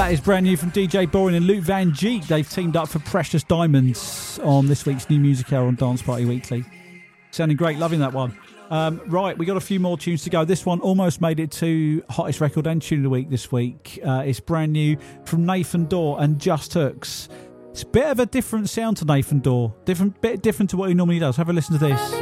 That is brand new from DJ Boring and Luke Van Geek. They've teamed up for Precious Diamonds on this week's New Music Hour on Dance Party Weekly. Sounding great, loving that one. Right, we got a few more tunes to go. This one almost made it to Hottest Record and Tune of the Week this week. It's brand new from Nathan Dawe and Just Hooks. It's a bit of a different sound to Nathan Dawe, bit different to what he normally does. Have a listen to this.